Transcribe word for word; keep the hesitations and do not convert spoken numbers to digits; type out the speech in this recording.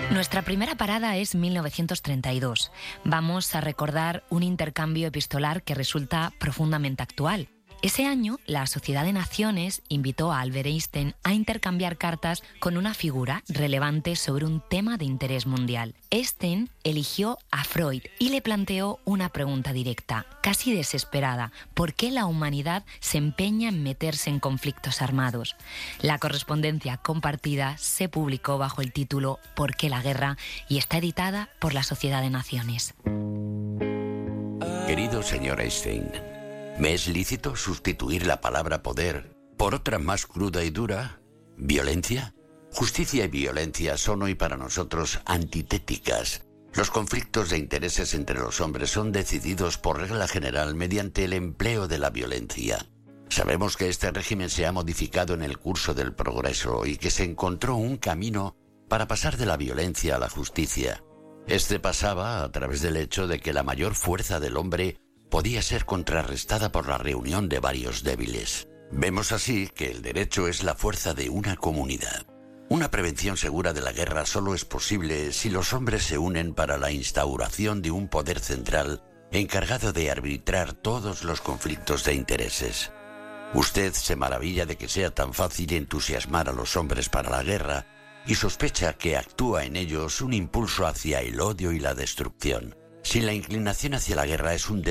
Nuestra primera parada es mil novecientos treinta y dos. Vamos a recordar un intercambio epistolar que resulta profundamente actual. Ese año, la Sociedad de Naciones invitó a Albert Einstein a intercambiar cartas con una figura relevante sobre un tema de interés mundial. Einstein eligió a Freud y le planteó una pregunta directa, casi desesperada: ¿por qué la humanidad se empeña en meterse en conflictos armados? La correspondencia compartida se publicó bajo el título ¿Por qué la guerra? Y está editada por la Sociedad de Naciones. Querido señor Einstein, ¿me es lícito sustituir la palabra poder por otra más cruda y dura? ¿Violencia? Justicia y violencia son hoy para nosotros antitéticas. Los conflictos de intereses entre los hombres son decididos por regla general mediante el empleo de la violencia. Sabemos que este régimen se ha modificado en el curso del progreso y que se encontró un camino para pasar de la violencia a la justicia. Este pasaba a través del hecho de que la mayor fuerza del hombre podía ser contrarrestada por la reunión de varios débiles. Vemos así que el derecho es la fuerza de una comunidad. Una prevención segura de la guerra solo es posible si los hombres se unen para la instauración de un poder central encargado de arbitrar todos los conflictos de intereses. Usted se maravilla de que sea tan fácil entusiasmar a los hombres para la guerra y sospecha que actúa en ellos un impulso hacia el odio y la destrucción. Si la inclinación hacia la guerra es un